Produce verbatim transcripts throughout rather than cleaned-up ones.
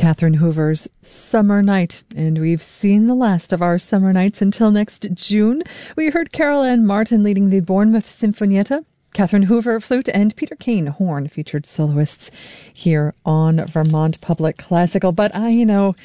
Catherine Hoover's Summer Night, and we've seen the last of our summer nights until next June. We heard Carol Ann Martin leading the Bournemouth Sinfonietta, Catherine Hoover flute, and Peter Kane horn featured soloists here on Vermont Public Classical. But I, you know,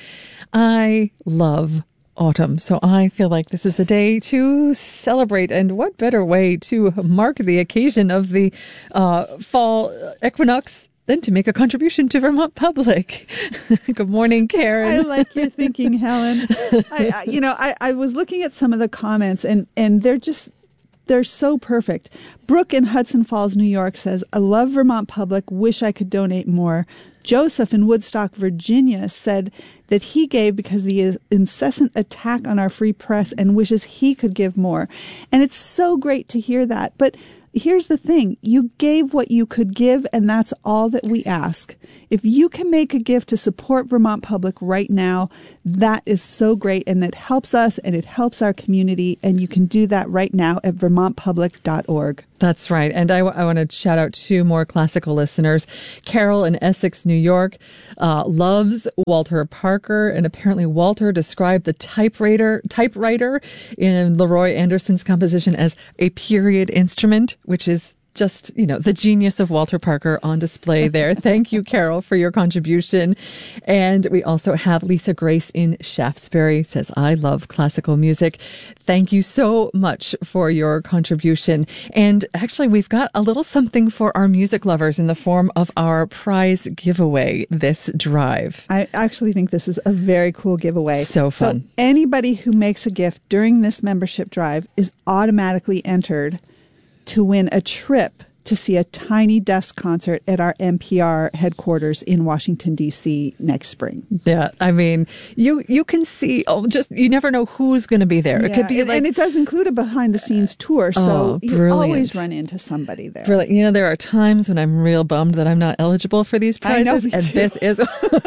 I love autumn, so I feel like this is a day to celebrate, and what better way to mark the occasion of the uh, fall equinox than to make a contribution to Vermont Public. Good morning, Karen. I like your thinking, Helen. I, I, you know, I, I was looking at some of the comments, and, and they're just, they're so perfect. Brooke in Hudson Falls, New York says, I love Vermont Public, wish I could donate more. Joseph in Woodstock, Virginia said that he gave because of the incessant attack on our free press and wishes he could give more. And it's so great to hear that. But here's the thing. You gave what you could give, and that's all that we ask. If you can make a gift to support Vermont Public right now, that is so great, and it helps us and it helps our community, and you can do that right now at vermont public dot org. That's right. And I, w- I want to shout out two more classical listeners. Carol in Essex, New York, uh, loves Walter Parker. And apparently Walter described the typewriter, typewriter in Leroy Anderson's composition as a period instrument, which is just, you know, the genius of Walter Parker on display there. Thank you, Carol, for your contribution. And we also have Lisa Grace in Shaftesbury, says, I love classical music. Thank you so much for your contribution. And actually, we've got a little something for our music lovers in the form of our prize giveaway this drive. I actually think this is a very cool giveaway. So fun. So anybody who makes a gift during this membership drive is automatically entered to win a trip to see a Tiny Desk concert at our N P R headquarters in Washington, D C next spring. Yeah, I mean, you you can see, oh, just, you never know who's going to be there. Yeah, it could be and, like, and it does include a behind-the-scenes tour, so oh, you always run into somebody there. Brilliant. You know, there are times when I'm real bummed that I'm not eligible for these prizes, I know, me and too. this is this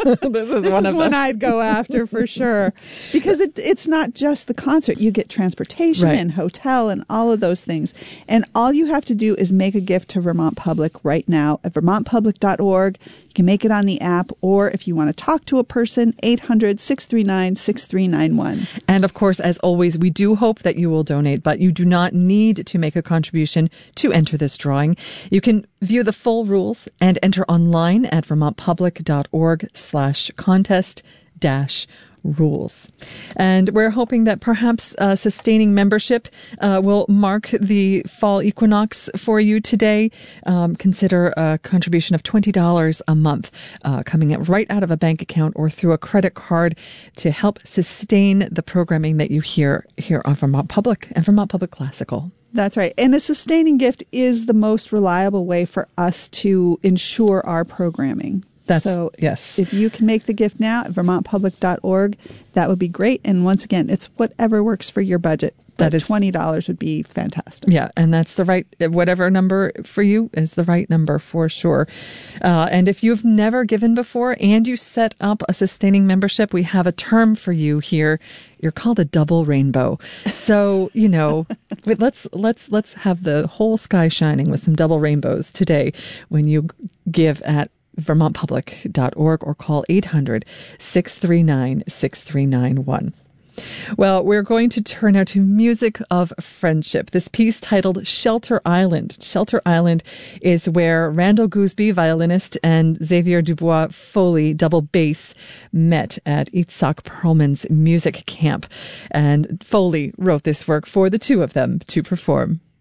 is This one is of one them. I'd go after for sure, because it, it's not just the concert. You get transportation Right. and hotel and all of those things, and all you have to do is make a gift to Vermont Public right now at vermont public dot org. You can make it on the app, or if you want to talk to a person, eight hundred, six three nine, six three nine one. And of course, as always, we do hope that you will donate, but you do not need to make a contribution to enter this drawing. You can view the full rules and enter online at vermont public dot org slash contest dash rules. And we're hoping that perhaps uh, sustaining membership uh, will mark the fall equinox for you today. Um, consider a contribution of twenty dollars a month uh, coming in right out of a bank account or through a credit card to help sustain the programming that you hear here on Vermont Public and Vermont Public Classical. That's right. And a sustaining gift is the most reliable way for us to ensure our programming. That's, so yes. If you can make the gift now at vermont public dot org, that would be great. And once again, it's whatever works for your budget. That But is twenty dollars would be fantastic. Yeah, and that's the right, whatever number for you is the right number for sure. Uh, and if you've never given before and you set up a sustaining membership, we have a term for you here. You're called a double rainbow. So, you know, but let's let's let's have the whole sky shining with some double rainbows today when you give at vermont public dot org or call eight hundred, six three nine, six three nine one. Well, we're going to turn now to music of friendship. This piece titled Shelter Island. Shelter Island is where Randall Gooseby, violinist, and Xavier Dubois Foley, double bass, met at Itzhak Perlman's music camp. And Foley wrote this work for the two of them to perform.